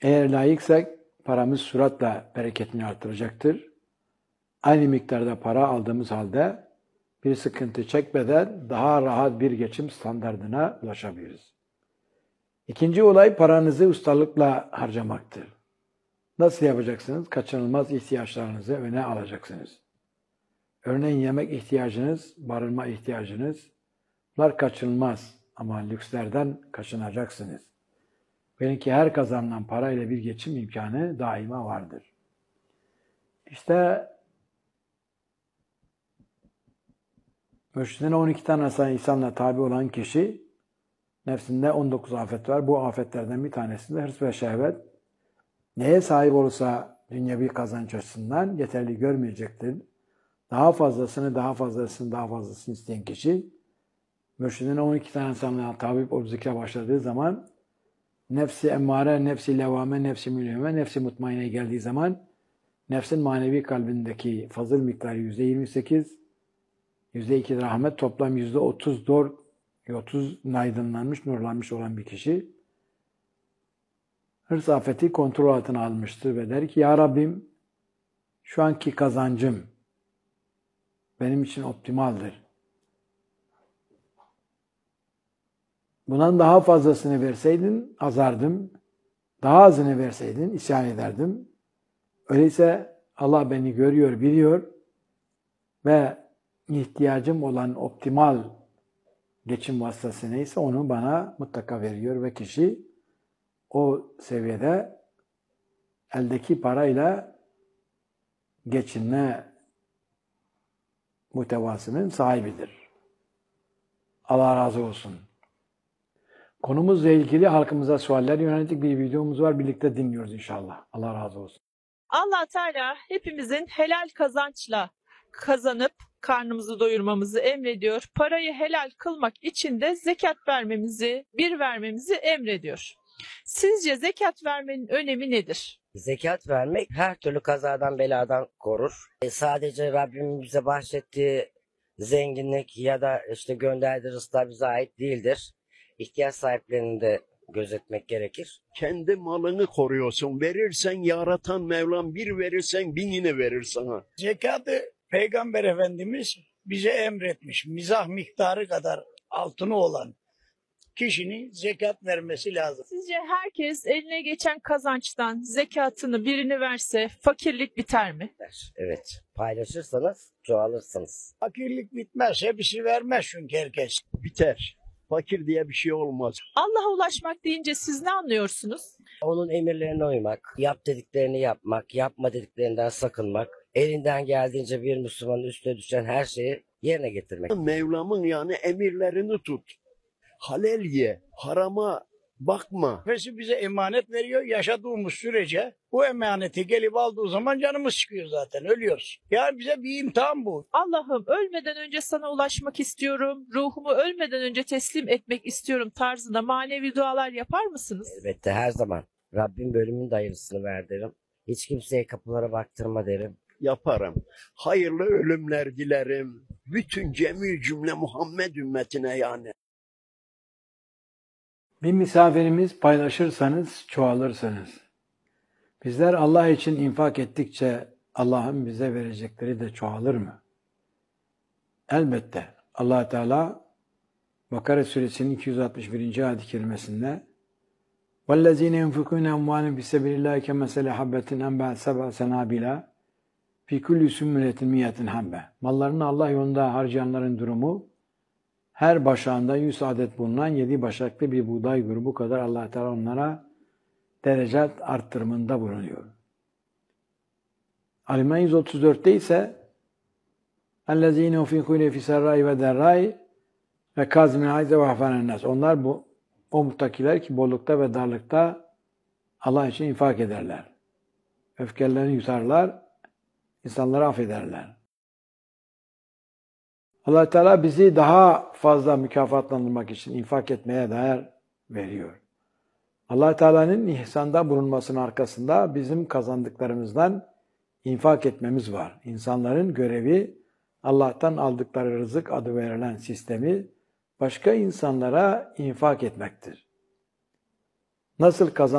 Eğer layıksak paramız süratle bereketini artıracaktır. Aynı miktarda para aldığımız halde bir sıkıntı çekmeden daha rahat bir geçim standardına ulaşabiliriz. İkinci olay paranızı ustalıkla harcamaktır. Nasıl yapacaksınız? Kaçınılmaz ihtiyaçlarınızı öne alacaksınız. Örneğin yemek ihtiyacınız, barınma ihtiyacınız, bunlar kaçınılmaz ama lükslerden kaçınacaksınız. Belki her kazanılan parayla bir geçim imkanı daima vardır. İşte mürşidine 12 tane insanla tabi olan kişi nefsinde 19 afet var. Bu afetlerden bir tanesi de hırs ve şehvet. Neye sahip olursa dünyevi kazanç açısından yeterli görmeyecektir. Daha fazlasını isteyen kişi mürşidine 12 tane insanla tabi olup zikre başladığı zaman nefsi emmare, nefsi levame, nefsi mülheme, nefsi mutmaineye geldiği zaman nefsin manevi kalbindeki fazıl miktarı %28, %2 rahmet, toplam %34, 30 aydınlanmış, nurlanmış olan bir kişi hırs afeti kontrol altına almıştır ve der ki ya Rabbim şu anki kazancım benim için optimaldir. Bundan daha fazlasını verseydin azardım. Daha azını verseydin isyan ederdim. Öyleyse Allah beni görüyor, biliyor ve ihtiyacım olan optimal geçim vasıtası neyse onu bana mutlaka veriyor ve kişi o seviyede eldeki parayla geçinme muhtevasının sahibidir. Allah razı olsun. Konumuzla ilgili halkımıza sualler yönelik bir videomuz var. Birlikte dinliyoruz inşallah. Allah razı olsun. Allah Teala hepimizin helal kazançla kazanıp karnımızı doyurmamızı emrediyor. Parayı helal kılmak için de zekat vermemizi, vermemizi emrediyor. Sizce zekat vermenin önemi nedir? Zekat vermek her türlü kazadan beladan korur. Sadece Rabbimin bize bahşettiği zenginlik ya da işte gönderdiği rızıklar bize ait değildir. İhtiyaç sahiplerini de gözetmek gerekir. Kendi malını koruyorsun. Verirsen yaratan Mevlam bir verirsen binini verir sana. Zekatı Peygamber Efendimiz bize emretmiş. Mizah miktarı kadar altını olan kişinin zekat vermesi lazım. Sizce herkes eline geçen kazançtan zekatını birini verse fakirlik biter mi? Evet. Paylaşırsanız çoğalırsınız. Fakirlik bitmez. Hepsi vermez çünkü herkes. Biter. Fakir diye bir şey olmaz. Allah'a ulaşmak deyince siz ne anlıyorsunuz? Onun emirlerine uymak, yap dediklerini yapmak, yapma dediklerinden sakınmak, elinden geldiğince bir Müslümanın üstüne düşen her şeyi yerine getirmek. Mevlam'ın yani emirlerini tut. Halal ye, harama bakma. Nefesi bize emanet veriyor. Yaşadığımız sürece bu emaneti gelip aldığı zaman canımız çıkıyor zaten. Ölüyoruz. Yani bize bir imtihan bu. Allah'ım ölmeden önce sana ulaşmak istiyorum, ruhumu ölmeden önce teslim etmek istiyorum tarzında manevi dualar yapar mısınız? Elbette her zaman. Rabbim bölümün de hayırlısını ver derim. Hiç kimseye kapılara baktırma derim. Yaparım. Hayırlı ölümler dilerim. Bütün cemî cümle Muhammed ümmetine yani. Bir misafirimiz paylaşırsanız çoğalırsanız. Bizler Allah için infak ettikçe Allah'ın bize verecekleri de çoğalır mı? Elbette. Allah Teala Bakara suresinin 261. ayet-i kerimesinde وَالَّذ۪ينَ يُنْفِقُونَ اَمْوَالٍ فِي سَبِيلِ اللّٰهِ كَمَثَلِ حَبَّةٍ اَنْبَعَتْ سَبْعَ سَنَابِلَ فِي كُلِّ سُنبُلَةٍ مِيَّةٍ حَبَّةٍ Mallarını Allah yolunda harcayanların durumu her başağında 100 adet bulunan 7 başaklı bir buğday grubu kadar Allah Teala onlara derecat arttırımında bulunuyor. Ali-İmran 134'te ise اَلَّذ۪ينَ اُفِقُونَ فِي سَرَّاءِ وَدَرَّاءِ وَكَازِمِنَ الْغَيْظَ وَعَفَانَ النَّاسِ Onlar o muttakiler ki bollukta ve darlıkta Allah için infak ederler. Öfkelerini yutarlar, insanları affederler. Allah Teala bizi daha fazla mükafatlandırmak için infak etmeye değer veriyor. Allah Teala'nın ihsanda bulunmasının arkasında bizim kazandıklarımızdan infak etmemiz var. İnsanların görevi Allah'tan aldıkları rızık adı verilen sistemi başka insanlara infak etmektir. Nasıl